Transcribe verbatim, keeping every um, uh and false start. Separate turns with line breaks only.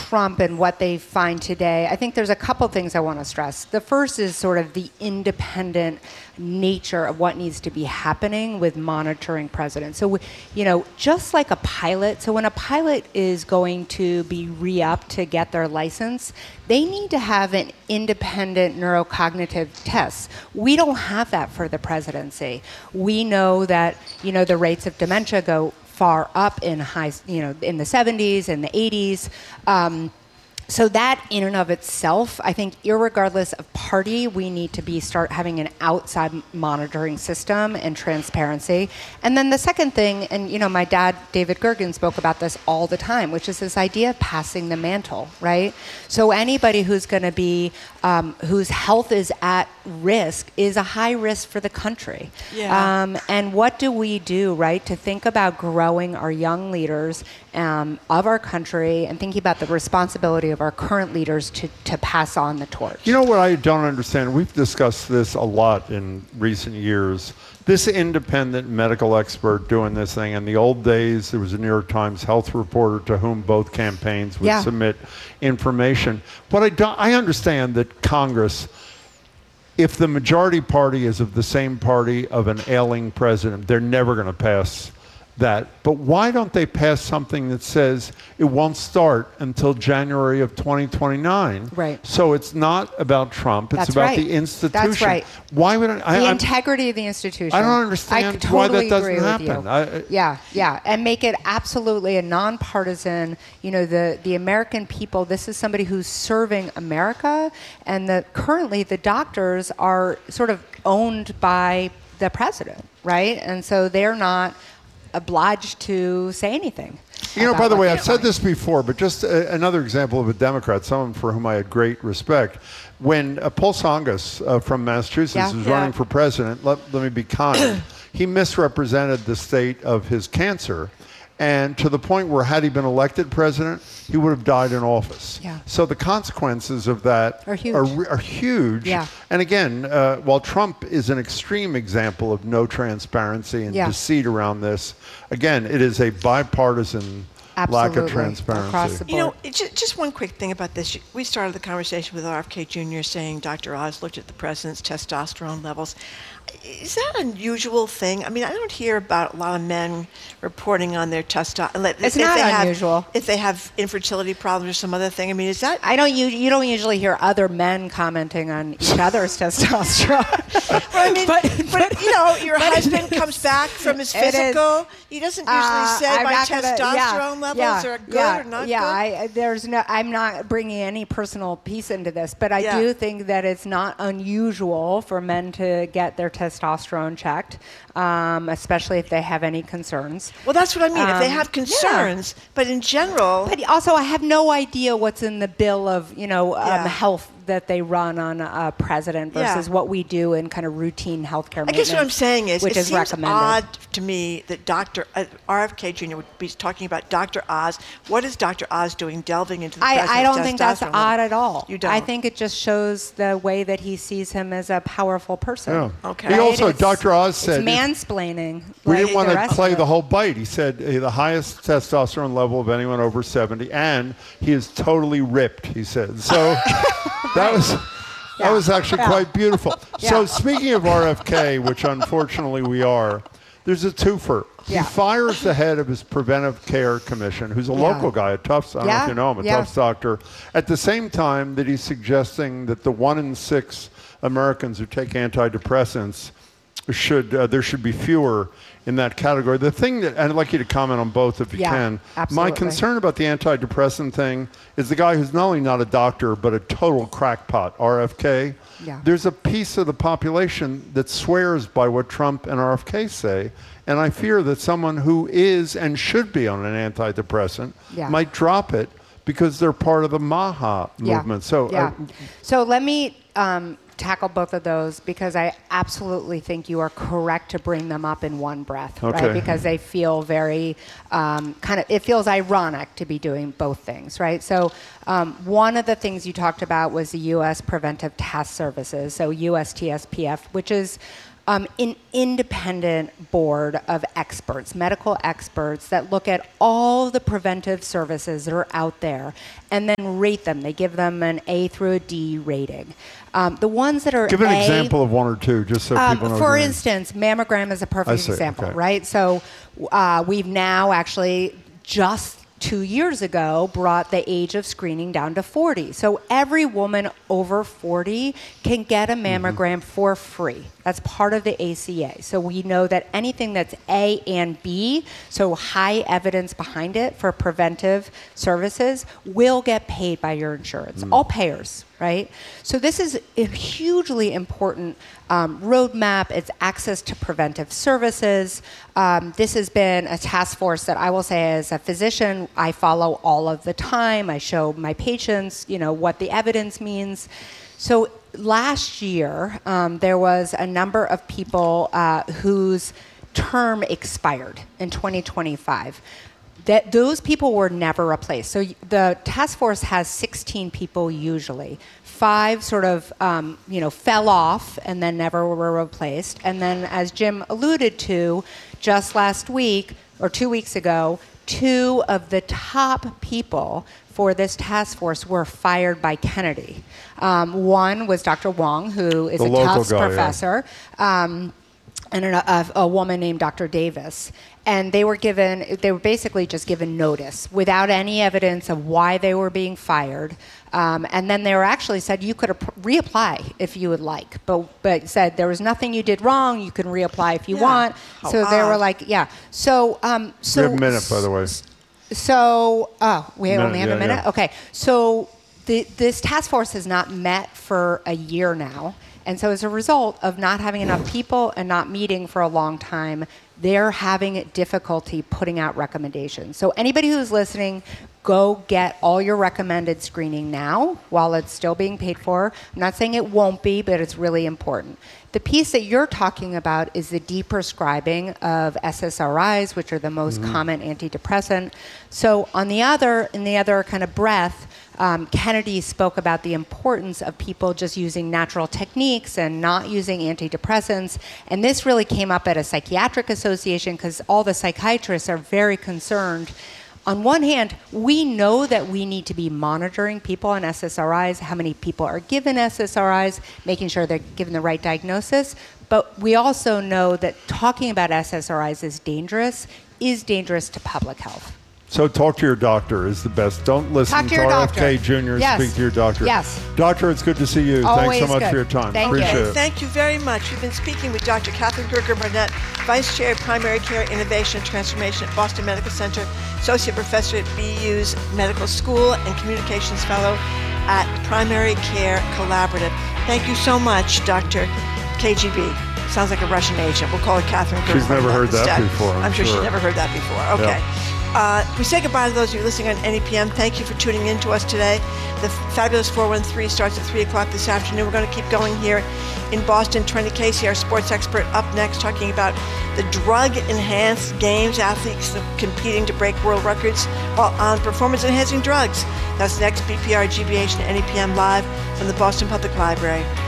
Trump and what they find today, I think there's a couple things I want to stress. The first is sort of the independent nature of what needs to be happening with monitoring presidents. So, you know, just like a pilot, so when a pilot is going to be re-upped to get their license, they need to have an independent neurocognitive test. We don't have that for the presidency. We know that, you know, the rates of dementia go far up in high, you know, in the seventies and the eighties. Um, So that in and of itself, I think irregardless of party, we need to be start having an outside monitoring system and transparency. And then the second thing, and you know, my dad, David Gergen, spoke about this all the time, which is this idea of passing the mantle, right? So anybody who's going to be, um, whose health is at risk is a high risk for the country.
Yeah.
Um, and what do we do, right, to think about growing our young leaders um, of our country and thinking about the responsibility of our current leaders to, to pass on the torch.
You know what I don't understand? We've discussed this a lot in recent years. This independent medical expert doing this thing. In the old days, there was a New York Times health reporter to whom both campaigns would
yeah.
submit information. But I, don't, I understand that Congress, if the majority party is of the same party of an ailing president, they're never going to pass that. But why don't they pass something that says it won't start until January of twenty twenty-nine?
Right.
So it's not about Trump. It's
That's
about
right.
the institution.
That's right.
Why would I? I
the
I'm,
integrity of the institution.
I don't understand
I
why
totally
that doesn't
agree
happen.
With you.
I,
yeah, yeah, and make it absolutely a nonpartisan. You know, the the American people. This is somebody who's serving America, and the currently the doctors are sort of owned by the president, right? And so they're not obliged to say anything.
You know, by the way, I've said this before, but just a, another example of a Democrat, someone for whom I had great respect. When uh, Paul Tsongas uh, from Massachusetts
Yeah.
was
Yeah.
running for president, let, let me be kind, he misrepresented the state of his cancer, and to the point where had he been elected president, he would have died in office.
Yeah.
So the consequences of that
Are huge.
Are, are huge.
Yeah.
And again, uh, while Trump is an extreme example of no transparency and
Yeah.
deceit around this, again, it is a bipartisan lack of
Absolutely.
transparency.
Across the board.
You know, it ju- just one quick thing about this. We started the conversation with R F K Junior saying Doctor Oz looked at the president's testosterone levels. Is that an unusual thing? I mean, I don't hear about a lot of men reporting on their testosterone.
It's not unusual.
If they have infertility problems or some other thing. I mean, is that...
I don't. You, you don't usually hear other men commenting on each other's testosterone.
Well, I mean,
But-
but,
but-
you know, your
but it
husband
is-
comes back from his
it is-
physical. He doesn't usually
Uh,
say
I'm
my
not gonna-
testosterone
yeah,
levels
yeah,
are good
yeah,
or not
yeah,
good.
I, there's no. I'm not bringing any personal piece into this, but I
Yeah.
do think that it's not unusual for men to get their testosterone checked, um, especially if they have any concerns.
Well, that's what I mean. if they
Um,
have
yeah.
concerns, but in general,
But also, I have no idea what's in the bill of, you know, um,
Yeah.
health that they run on a president
Yeah.
versus what we do in kind of routine healthcare
I
maintenance.
guess what I'm saying is,
which
it
is
seems
recommended.
odd to me that Doctor Uh, R F K Junior would be talking about Doctor Oz. What is Doctor Oz doing, delving into the president's
I, I don't think that's
testosterone
odd
level?
at all.
You don't.
I think it just shows the way that he sees him as a powerful person.
Yeah.
Okay.
He
Right?
also,
It's-
Doctor Oz said,
it's mansplaining.
we
like
didn't want
the
to
rest
play
of
the
it.
whole bite. He said uh, the highest testosterone level of anyone over seventy, and he is totally ripped, he said. So that was... That
Yeah.
was actually
Yeah.
quite beautiful.
Yeah.
So speaking of R F K, which unfortunately we are, there's a twofer.
Yeah.
He fires the head of his preventive care commission, who's a
Yeah.
local guy, a Tufts, I don't know
Yeah.
if you know him, a
Yeah.
Tufts doctor, at the same time that he's suggesting that the one in six Americans who take antidepressants should, uh, there should be fewer in that category. The thing that, and I'd like you to comment on both if you
Yeah,
can.
absolutely.
My concern about the antidepressant thing is the guy who's not only not a doctor, but a total crackpot, R F K.
Yeah.
There's a piece of the population that swears by what Trump and R F K say, and I fear that someone who is and should be on an antidepressant
Yeah.
might drop it because they're part of the MAHA
Yeah.
movement. So,
yeah.
uh,
so let me um, tackle both of those because I absolutely think you are correct to bring them up in one breath,
Okay.
right? Because they feel very um, kind of, it feels ironic to be doing both things, right? So um, one of the things you talked about was the U S Preventive Task Services, so U S T S P F, which is um, an independent board of experts, medical experts, that look at all the preventive services that are out there and then rate them. They give them an A through a D rating. Um, the ones that are
Give an
A,
example of one or two, just so
um,
people know.
For
what you mean.
instance, mammogram is a
I
perfect
see,
example,
okay.
right? So uh, we've now actually just two years ago brought the age of screening down to forty. So every woman over forty can get a mammogram mm-hmm. for free. That's part of the A C A. So we know that anything that's A and B, so high evidence behind it for preventive services, will get paid by your insurance. Mm. All payers, right? So this is a hugely important um, roadmap. It's access to preventive services. Um, this has been a task force that I will say, as a physician, I follow all of the time. I show my patients, you know, what the evidence means. So last year, um, there was a number of people uh, whose term expired in twenty twenty-five. That those people were never replaced. So the task force has sixteen people usually. Five sort of, um, you know, fell off and then never were replaced. And then, as Jim alluded to, just last week or two weeks ago, two of the top people for this task force were fired by Kennedy. Um, one was Doctor Wong, who is
the
a Tufts
guy,
professor. Yeah. Um, and a, a, a woman named Doctor Davis. And they were given, they were basically just given notice without any evidence of why they were being fired. Um, and then they were actually said you could ap- reapply if you would like, but but said there was nothing you did wrong. You can reapply if you
yeah.
want.
How
so
odd.
they were like, yeah. So um, so
we have a minute, by the way.
So oh, we
minute,
only have
yeah,
a minute.
Yeah.
Okay. So the, this task force has not met for a year now. And so as a result of not having enough people and not meeting for a long time, they're having difficulty putting out recommendations. So anybody who's listening, go get all your recommended screening now while it's still being paid for. I'm not saying it won't be, but it's really important. The piece that you're talking about is the deprescribing of S S R Is, which are the most mm-hmm. common antidepressant. So on the other, in the other kind of breath, Um, Kennedy spoke about the importance of people just using natural techniques and not using antidepressants. And this really came up at a psychiatric association because all the psychiatrists are very concerned. On one hand, we know that we need to be monitoring people on S S R Is, how many people are given S S R Is, making sure they're given the right diagnosis. But we also know that talking about S S R Is is dangerous, is dangerous to public health.
So talk to your doctor is the best. Don't listen
Talk to
to,
your
R F K
doctor.
Junior
Yes.
Speak to your doctor.
Yes.
Doctor, it's good to see you.
Always
Thanks so much
good.
for your time.
Thank
Appreciate
you.
it.
Thank you very much. We've been speaking with Doctor Catherine Krueger-Burnett, Vice Chair of Primary Care Innovation and Transformation at Boston Medical Center, Associate Professor at B U's Medical School, and Communications Fellow at Primary Care Collaborative. Thank you so much, Doctor K G B. Sounds like a Russian agent. We'll call her Catherine Krueger-Burnett.
She's never heard that
instead.
before, I'm
I'm sure,
sure.
she's never heard that before. Okay.
Yeah.
Uh, we say goodbye to those of you listening on N E P M. Thank you for tuning in to us today. The Fabulous four one three starts at three o'clock this afternoon. We're going to keep going here in Boston. Trendy Casey, our sports expert, up next, talking about the drug-enhanced games, athletes competing to break world records while on performance-enhancing drugs. That's next, B P R, G B H, and N E P M live from the Boston Public Library.